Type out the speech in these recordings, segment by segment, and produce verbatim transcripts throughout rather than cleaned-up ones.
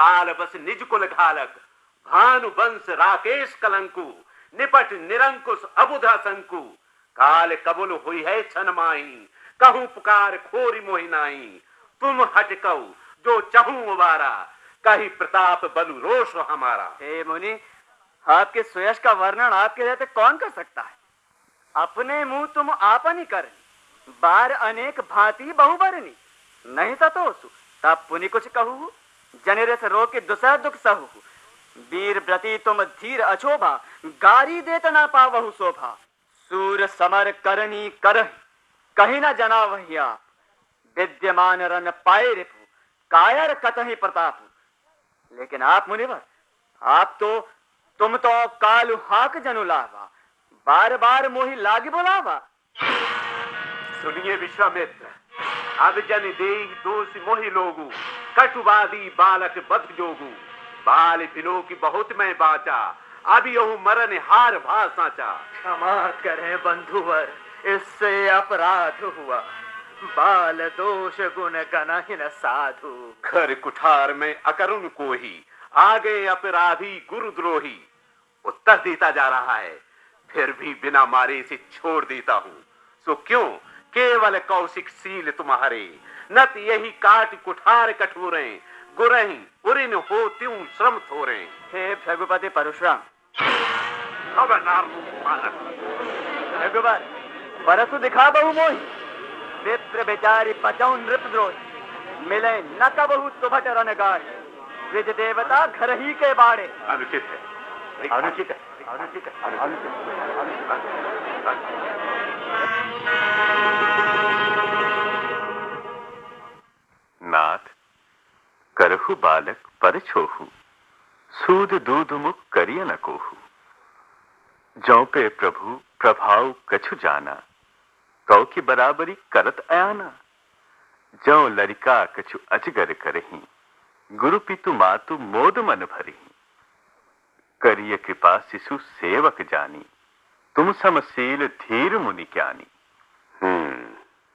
काल बस निज कुल घालक, भानु वंश राकेश कलंकु, निपट निरंकुश अबुधा संकु, काल कबुल हुई है छन माही, कहूं पुकार खोरी मोहि नाही, तुम हटकऊ जो चहूं उबारा, कही प्रताप बलु रोष हमारा। हे मुनि, आपके सुयश का वर्णन आपके रहते कौन कर सकता है? अपने मुंह तुम आपन ही करनी, बार अनेक भांति बहुबरनी, नहीं सतोसु तब पुनि कुछ कहू, जनेरस रो के दुसह दुख सहु, वीर व्रती तुम धीर अछोभा, गारी देत ना पावहु शोभा, सूर समर करनी करहि, कहीं न जना वही आप, विद्यमान रन पाए रिपु, कायर कतहि प्रताप। लेकिन आप मुनिवर, आप तो तुम तो कालु हाक जनु लावा, बार बार मोहि लागी बोलावा। सुनिए विश्वामित्र, अब जन देहि दोष मोहि लोगु, कटुवादी बालक बध जोगु, बाल बिलो की बहुत मैं बाचा, अब यहू मरन हार भा साचा। क्षमा करें बंधुवर, इससे अपराध हुआ, बाल दोष गुण कनहि न साधु। घर कुठार में अकरुण को ही, आगे अपराधी गुरुद्रोही। उत्तर देता जा रहा है, फिर भी बिना मारे से छोड़ देता हूँ। सो क्यों केवल कौशिक सील तुम्हारे, नत यही काट कुठार कठोरे, गुरही उरिन हो त्यों श्रम थोरे। हे भृगुपति परशुराम, खबरदार बालक। भृगुवर परसु दिखा बहु मोहि, विप्र बेचारी पचौ नृपद्रोही, मिले न कबहु सुभट रनगारी, द्विज देवता घर ही के बाड़े। अनुचित है, अनुचित है, अनुचित है, अनुचित है। नाथ करहु बालक पर छोहु, सूद दूध मुख करिय न कोहु, जौ पे प्रभु प्रभाव कछु जाना, तौ की बराबरी करत अयाना, जौ लरिका कछु अजगर करही, गुरु पितु मातु मोद मन भरही, करिय कृपा शिशु सेवक जानी, तुम समशील धीर मुनि ज्ञानी। हम्म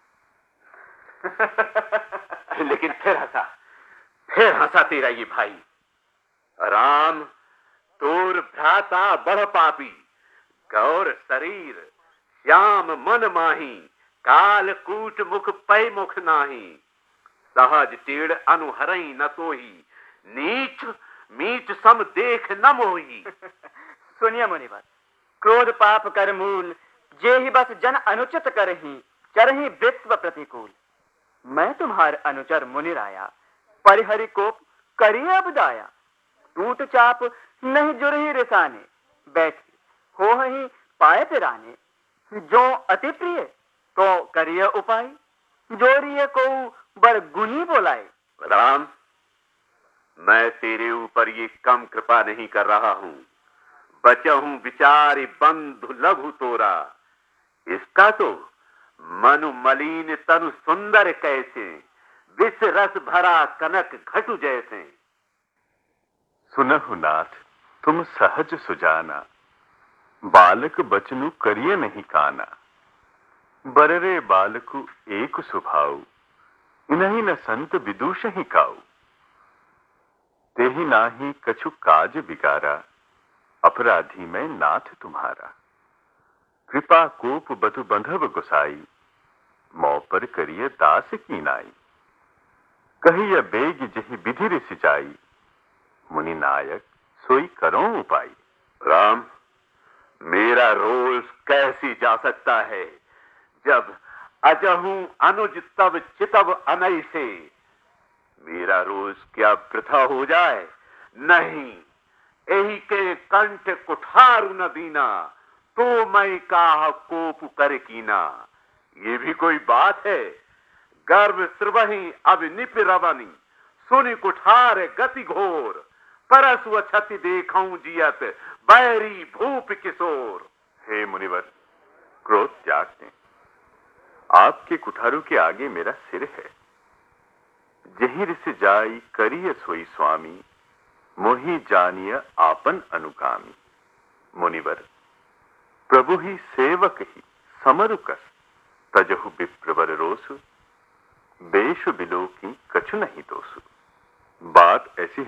लेकिन फिर हंसा, फिर हंसा तेरा ये भाई। राम तोर भ्राता बड़ पापी, गौर शरीर श्याम मन माही, काल कूट मुख पै मुख नाही, सहज टेढ़ अनुहरई न तोही, नीच मीच सम देख न मोही। सुनिए मुनिवर, क्रोध पाप कर मूल, जे ही बस जन अनुचित करही, चरही वित्व प्रतिकूल। मैं तुम्हार अनुचर मुनि राया, परिहरि कोप करिए अब दाया, टूट चाप नहीं जुरही रिसाने, बैठी हो ही पाए पिराने, जो अति प्रिय तो करिए उपाय, जोरिए को बर गुनी बोलाए। राम, मैं तेरे ऊपर ये कम कृपा नहीं कर रहा हूं, बचहूं विचारी बंधु लघु तोरा, इसका तो मनु मलिन तनु सुंदर कैसे, विष रस भरा कनक घटु जैसे। सुनहु नाथ तुम सहज सुजाना, बालक बचनु करिय नहीं काना, बररे बालकु एक सुभाऊ, इनहि न संत विदुष ही काऊ, तेहि नाही कछु काज बिगारा, अपराधी में नाथ तुम्हारा, कृपा कोप बधु बंधव गुसाई, मौ पर करिय दास की नाई, कहिय बेग जहि विधि रिस जाई, मुनि नायक सोई करो उपाय। राम, मेरा रोष कैसी जा सकता है, जब अजहूं अनुज तब चितव अनय से, मेरा रोष क्या वृथा हो जाए? नहीं, यही के कंठ कुठारु न दीना, तो मैं काह कोप कर कीना। ये भी कोई बात है? गर्भ श्रवही अब निप रवनी, सुनि कुठार गति घोर, परसु अछति देखऊं जियत, बैरी भूप किशोर। हे मुनिवर, क्रोध त्याग दें, आपके कुठारों के आगे मेरा सिर है, जहीं रिस जाई करिय सोई स्वामी, मोहि जानिय आपन अनुगामी। मुनिवर, प्रभु ही सेवक ही समरुकस, तजहु विप्रवर रोसु, बेश बिलो की कछु नहीं दोसु। बात ऐसी